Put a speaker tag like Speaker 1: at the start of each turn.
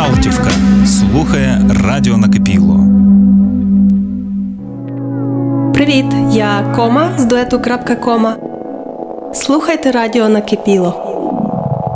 Speaker 1: Салтівка слухає Радіо Накипіло.
Speaker 2: Привіт, я Кома з дуету «Кома». Слухайте Радіо Накипіло.